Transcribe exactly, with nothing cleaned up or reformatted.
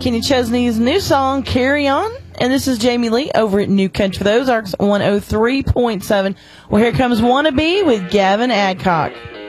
Kenny Chesney's new song, Carry On. And this is Jamie Lee over at New Country for the Ozarks one oh three point seven. Well, here comes Wannabe with Gavin Adcock.